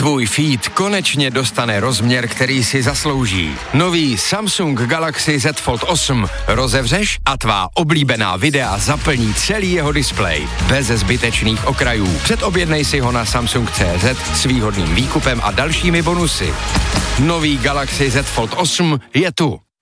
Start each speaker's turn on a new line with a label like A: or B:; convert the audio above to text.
A: Tvůj feed konečně dostane rozměr, který si zaslouží. Nový Samsung Galaxy Z Fold 8 rozevřeš a tvá oblíbená videa zaplní celý jeho displej. Bez zbytečných okrajů. Předobjednej si ho na Samsung.cz s výhodným výkupem a dalšími bonusy. Nový Galaxy Z Fold 8 je tu.